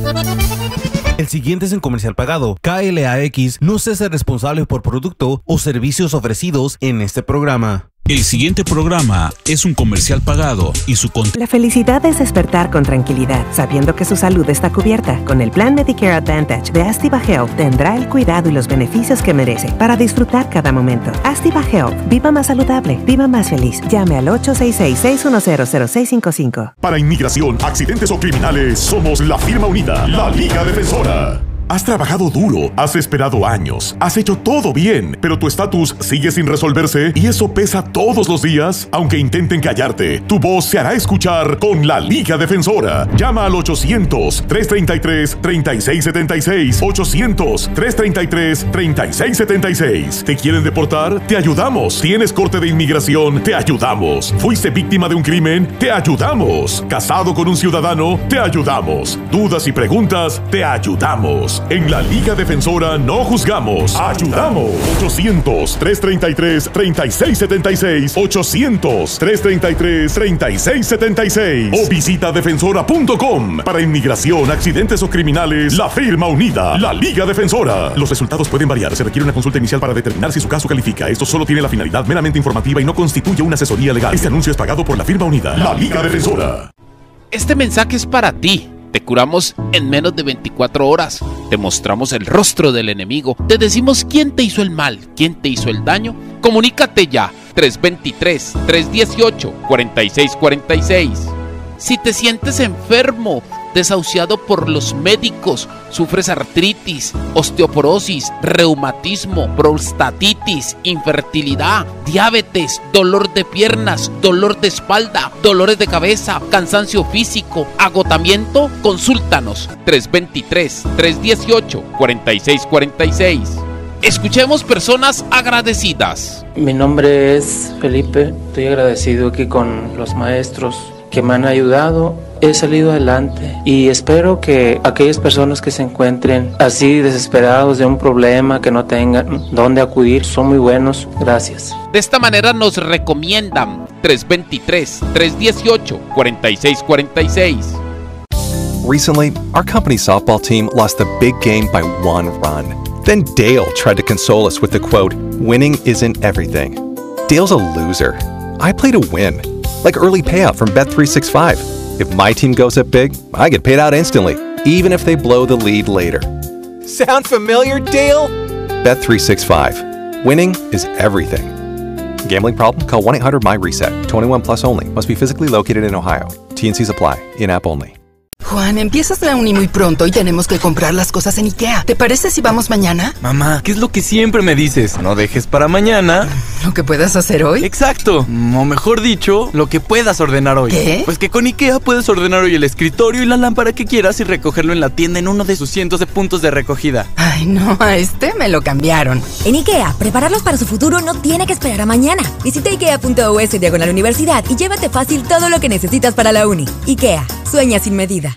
El siguiente es un comercial pagado. KLAX no se hace responsable por producto o servicios ofrecidos en este programa. El siguiente programa es un comercial pagado y su La felicidad es despertar con tranquilidad, sabiendo que su salud está cubierta. Con el plan Medicare Advantage de Astiva Health tendrá el cuidado y los beneficios que merece para disfrutar cada momento. Astiva Health. Viva más saludable. Viva más feliz. Llame al 866-610-0655. Para inmigración, accidentes o criminales, somos la firma unida, la Liga Defensora. Has trabajado duro, has esperado años, has hecho todo bien, pero tu estatus sigue sin resolverse y eso pesa todos los días. Aunque intenten callarte, tu voz se hará escuchar con la Liga Defensora. Llama al 800-333-3676. 800-333-3676. ¿Te quieren deportar? Te ayudamos. ¿Tienes corte de inmigración? Te ayudamos. ¿Fuiste víctima de un crimen? Te ayudamos. ¿Casado con un ciudadano? Te ayudamos. ¿Dudas y preguntas? Te ayudamos. En la Liga Defensora no juzgamos, ayudamos. 800-333-3676. 800-333-3676. O visita defensora.com. Para inmigración, accidentes o criminales, la firma unida, la Liga Defensora. Los resultados pueden variar. Se requiere una consulta inicial para determinar si su caso califica. Esto solo tiene la finalidad meramente informativa y no constituye una asesoría legal. Este anuncio es pagado por la firma unida, la Liga Defensora. Este mensaje es para ti. Te curamos en menos de 24 horas. Te mostramos el rostro del enemigo. Te decimos quién te hizo el mal, quién te hizo el daño. Comunícate ya. 323-318-4646. Si te sientes enfermo, desahuciado por los médicos, sufres artritis, osteoporosis, reumatismo, prostatitis, infertilidad, diabetes, dolor de piernas, dolor de espalda, dolores de cabeza, cansancio físico, agotamiento, consúltanos. 323-318-4646. Escuchemos personas agradecidas. Mi nombre es Felipe. Estoy agradecido aquí con los maestros que me han ayudado. He salido adelante y espero que aquellas personas que se encuentren así desesperados de un problema, que no tengan dónde acudir, son muy buenos. Gracias. De esta manera nos recomiendan 323-318-4646. Recently, our company's softball team lost a big game by 1 run. Then Dale tried to console us with the quote, "Winning isn't everything." Dale's a loser. I play to win, like early payout from Bet365. If my team goes up big, I get paid out instantly, even if they blow the lead later. Sound familiar, Dale? Bet365. Winning is everything. Gambling problem? Call 1-800-MY-RESET. 21 plus only. Must be physically located in Ohio. T&Cs apply. In-app only. Juan, empiezas la uni muy pronto y tenemos que comprar las cosas en IKEA. ¿Te parece si vamos mañana? Mamá, ¿qué es lo que siempre me dices? No dejes para mañana ¿lo que puedas hacer hoy? Exacto, o mejor dicho, lo que puedas ordenar hoy. ¿Qué? Pues que con IKEA puedes ordenar hoy el escritorio y la lámpara que quieras y recogerlo en la tienda en uno de sus cientos de puntos de recogida. Ay, no, a este me lo cambiaron. En IKEA, prepararlos para su futuro no tiene que esperar a mañana. Visita IKEA.us/universidad y llévate fácil todo lo que necesitas para la uni. IKEA, sueña sin medida.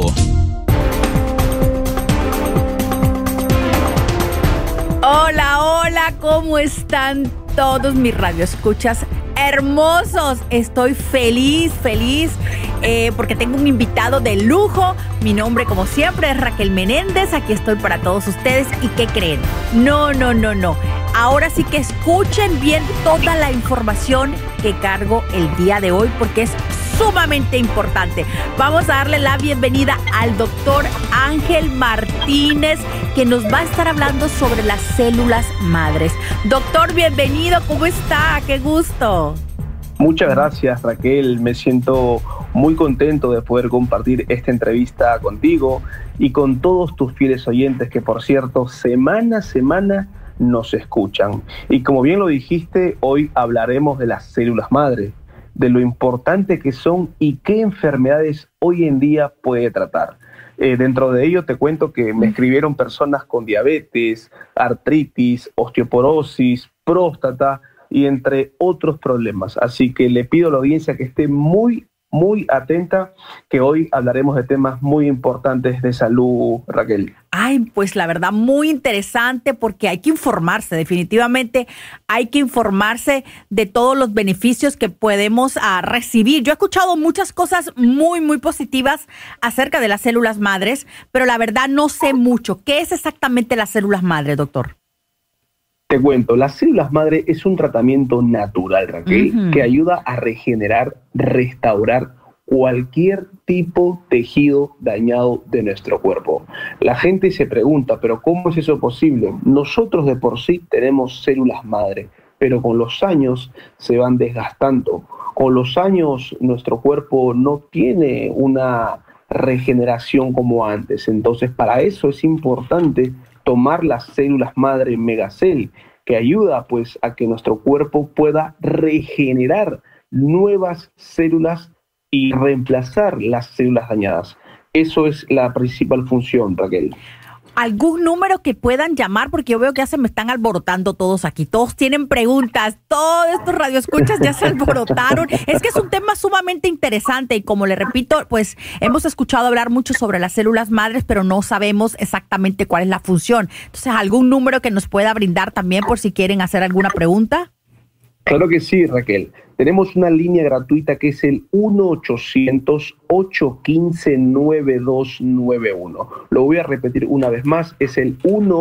Hola, hola, ¿cómo están todos mis radioescuchas hermosos? Estoy feliz porque tengo un invitado de lujo. Mi nombre, como siempre, es Raquel Menéndez. Aquí estoy para todos ustedes. ¿Y qué creen? No. Ahora sí que escuchen bien toda la información que cargo el día de hoy porque es sumamente importante. Vamos a darle la bienvenida al doctor Ángel Martínez, que nos va a estar hablando sobre las células madres. Doctor, bienvenido, ¿cómo está? ¡Qué gusto! Muchas gracias, Raquel. Me siento muy contento de poder compartir esta entrevista contigo y con todos tus fieles oyentes que, por cierto, semana a semana nos escuchan. Y como bien lo dijiste, hoy hablaremos de las células madre, de lo importante que son y qué enfermedades hoy en día puede tratar. Dentro de ello te cuento que me escribieron personas con diabetes, artritis, osteoporosis, próstata y entre otros problemas. Así que le pido a la audiencia que esté muy muy atenta, que hoy hablaremos de temas muy importantes de salud, Raquel. Ay, pues la verdad muy interesante porque hay que informarse, definitivamente hay que informarse de todos los beneficios que podemos recibir. Yo he escuchado muchas cosas muy, muy positivas acerca de las células madres, pero la verdad no sé mucho. ¿Qué es exactamente las células madres, doctor? Te cuento, las células madre es un tratamiento natural, Raquel, que ayuda a regenerar, restaurar cualquier tipo de tejido dañado de nuestro cuerpo. La gente se pregunta, ¿pero cómo es eso posible? Nosotros de por sí tenemos células madre, pero con los años se van desgastando. Con los años nuestro cuerpo no tiene una regeneración como antes. Entonces, para eso es importante tomar las células madre Megacel, que ayuda pues a que nuestro cuerpo pueda regenerar nuevas células y reemplazar las células dañadas. Eso es la principal función, Raquel. ¿Algún número que puedan llamar? Porque yo veo que ya se me están alborotando todos aquí. Todos tienen preguntas. Todos estos radioescuchas ya se alborotaron. Es que es un tema sumamente interesante y como le repito, pues hemos escuchado hablar mucho sobre las células madres, pero no sabemos exactamente cuál es la función. Entonces, ¿algún número que nos pueda brindar también por si quieren hacer alguna pregunta? Claro que sí, Raquel. Tenemos una línea gratuita que es el 1-800-815-9291. Lo voy a repetir una vez más, es el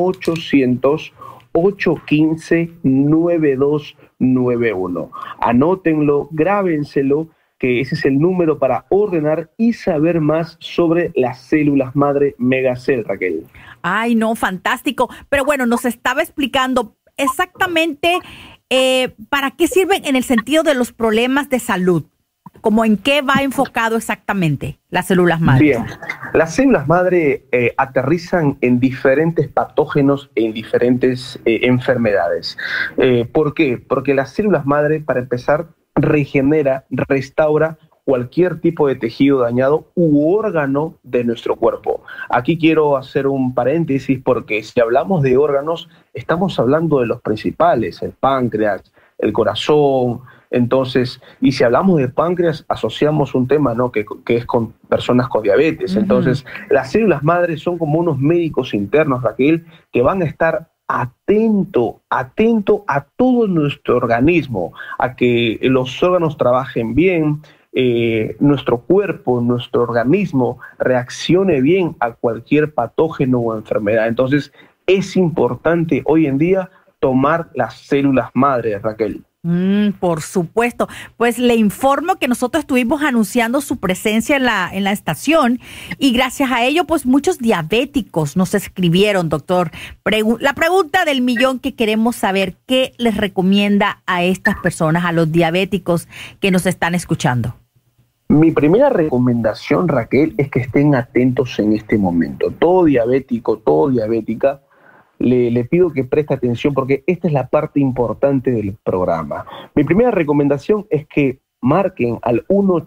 1-800-815-9291. Anótenlo, grábenselo, que ese es el número para ordenar y saber más sobre las células madre Megacel, Raquel. Ay, no, fantástico. Pero bueno, nos estaba explicando exactamente ¿para qué sirven en el sentido de los problemas de salud? ¿Cómo en qué va enfocado exactamente las células madre? Bien, las células madre aterrizan en diferentes patógenos e en diferentes enfermedades. ¿Por qué? Porque las células madre, para empezar, regenera, restaura cualquier tipo de tejido dañado u órgano de nuestro cuerpo. Aquí quiero hacer un paréntesis porque si hablamos de órganos, estamos hablando de los principales, el páncreas, el corazón. Entonces, y si hablamos de páncreas, asociamos un tema, ¿no? que es con personas con diabetes. Entonces, las células madres son como unos médicos internos, Raquel, que van a estar atento a todo nuestro organismo, a que los órganos trabajen bien, nuestro cuerpo, nuestro organismo reaccione bien a cualquier patógeno o enfermedad. Entonces, es importante hoy en día tomar las células madre, Raquel. Por supuesto. Pues le informo que nosotros estuvimos anunciando su presencia en la estación y gracias a ello, pues muchos diabéticos nos escribieron, doctor. La pregunta del millón que queremos saber, ¿qué les recomienda a estas personas, a los diabéticos que nos están escuchando? Mi primera recomendación, Raquel, es que estén atentos en este momento. Todo diabético, toda diabética, le pido que preste atención porque esta es la parte importante del programa. Mi primera recomendación es que marquen al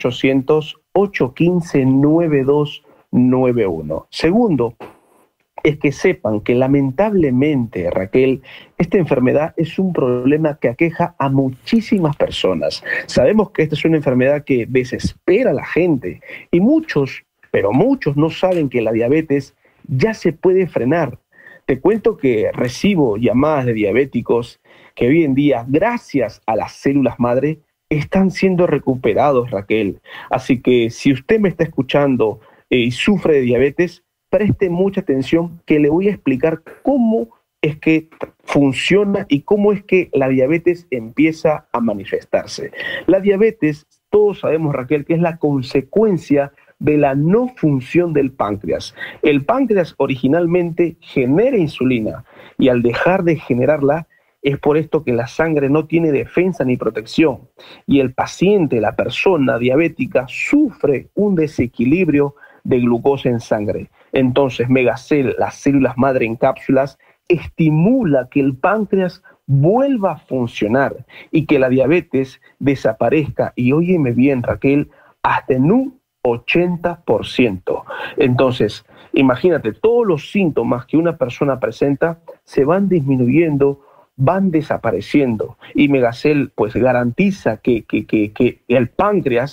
1-800-815-9291. Segundo, es que sepan que lamentablemente, Raquel, esta enfermedad es un problema que aqueja a muchísimas personas. Sabemos que esta es una enfermedad que desespera a la gente y muchos, pero muchos no saben que la diabetes ya se puede frenar. Te cuento que recibo llamadas de diabéticos que hoy en día, gracias a las células madre, están siendo recuperados, Raquel. Así que si usted me está escuchando y sufre de diabetes, preste mucha atención que le voy a explicar cómo es que funciona y cómo es que la diabetes empieza a manifestarse. La diabetes, todos sabemos, Raquel, que es la consecuencia de la no función del páncreas. El páncreas originalmente genera insulina y al dejar de generarla, es por esto que la sangre no tiene defensa ni protección y el paciente, la persona diabética, sufre un desequilibrio de glucosa en sangre. Entonces, Megacel, las células madre en cápsulas, estimula que el páncreas vuelva a funcionar y que la diabetes desaparezca. Y óyeme bien, Raquel, hasta en un 80%. Entonces, imagínate, todos los síntomas que una persona presenta se van disminuyendo, van desapareciendo. Y Megacel pues garantiza que el páncreas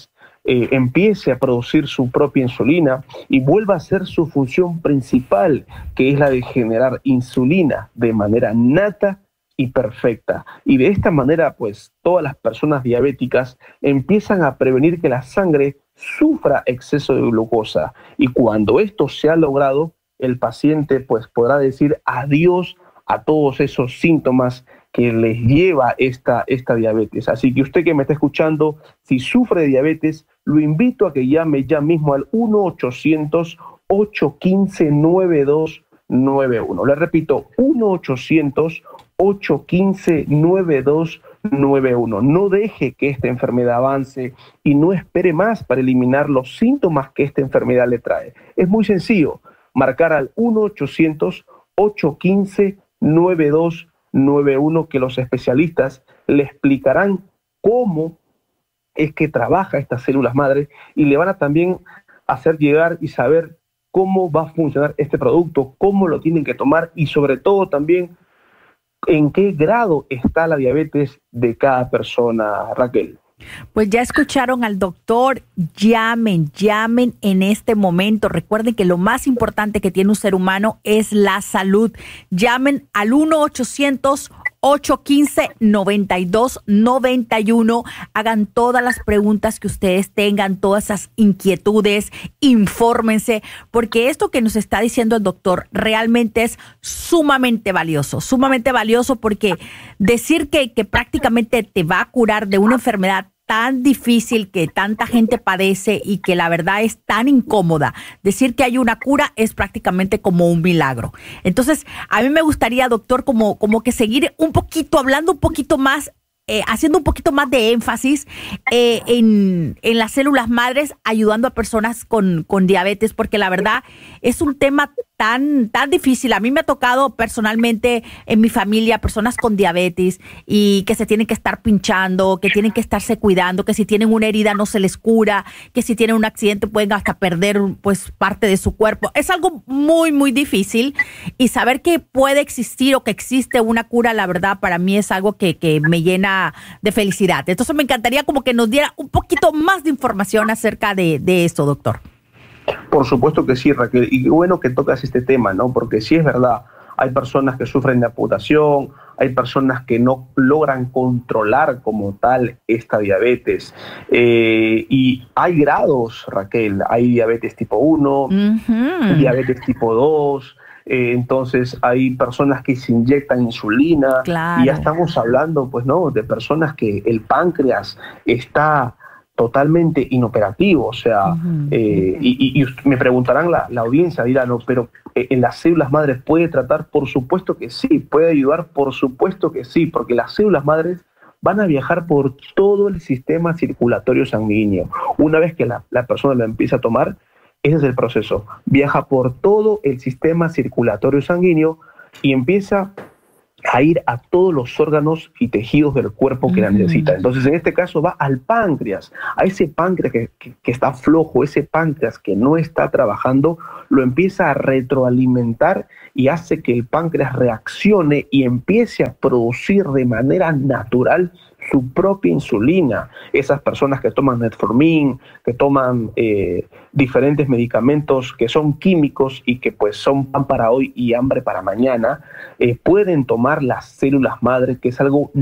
empiece a producir su propia insulina y vuelva a hacer su función principal, que es la de generar insulina de manera nata y perfecta. Y de esta manera, pues, todas las personas diabéticas empiezan a prevenir que la sangre sufra exceso de glucosa. Y cuando esto se ha logrado, el paciente, pues, podrá decir adiós a todos esos síntomas que les lleva esta diabetes. Así que usted que me está escuchando, si sufre de diabetes, lo invito a que llame ya mismo al 1-800-815-9291. Le repito, 1-800-815-9291. No deje que esta enfermedad avance y no espere más para eliminar los síntomas que esta enfermedad le trae. Es muy sencillo, marcar al 1-800-815-9291, que los especialistas le explicarán cómo es que trabaja estas células madre y le van a también hacer llegar y saber cómo va a funcionar este producto, cómo lo tienen que tomar y sobre todo también en qué grado está la diabetes de cada persona, Raquel. Pues ya escucharon al doctor, llamen en este momento. Recuerden que lo más importante que tiene un ser humano es la salud. Llamen al 1-800-815-9291. Hagan todas las preguntas que ustedes tengan, todas esas inquietudes, infórmense, porque esto que nos está diciendo el doctor realmente es sumamente valioso porque decir que prácticamente te va a curar de una enfermedad tan difícil que tanta gente padece y que la verdad es tan incómoda, decir que hay una cura es prácticamente como un milagro. Entonces, a mí me gustaría, doctor, como que seguir un poquito, hablando un poquito más, haciendo un poquito más de énfasis en las células madres, ayudando a personas con diabetes, porque la verdad es un tema tan difícil. A mí me ha tocado personalmente en mi familia personas con diabetes y que se tienen que estar pinchando, que tienen que estarse cuidando, que si tienen una herida no se les cura, que si tienen un accidente pueden hasta perder pues parte de su cuerpo. Es algo muy, muy difícil y saber que puede existir o que existe una cura, la verdad, para mí es algo que me llena de felicidad. Entonces me encantaría como que nos diera un poquito más de información acerca de esto, doctor. Por supuesto que sí, Raquel, y bueno que tocas este tema, ¿no? Porque sí es verdad, hay personas que sufren de amputación, hay personas que no logran controlar como tal esta diabetes, y hay grados, Raquel, hay diabetes tipo 1, diabetes tipo 2, entonces hay personas que se inyectan insulina, claro. Y ya estamos hablando, pues, ¿no?, de personas que el páncreas está totalmente inoperativo, o sea, y me preguntarán la audiencia, dirán, no, pero ¿en las células madres puede tratar? Por supuesto que sí, puede ayudar, por supuesto que sí, porque las células madres van a viajar por todo el sistema circulatorio sanguíneo. Una vez que la persona lo empieza a tomar, ese es el proceso, viaja por todo el sistema circulatorio sanguíneo y empieza a ir a todos los órganos y tejidos del cuerpo que la necesita. Entonces, en este caso va al páncreas, a ese páncreas que está flojo, ese páncreas que no está trabajando, lo empieza a retroalimentar y hace que el páncreas reaccione y empiece a producir de manera natural su propia insulina. Esas personas que toman metformin, que toman diferentes medicamentos que son químicos y que pues son pan para hoy y hambre para mañana, pueden tomar las células madre, que es algo